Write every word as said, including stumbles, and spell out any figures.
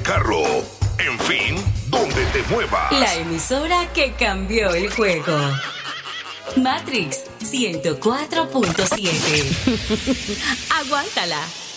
carro, en fin, donde te muevas. La emisora que cambió el juego. Matrix ciento cuatro punto siete. Aguántala.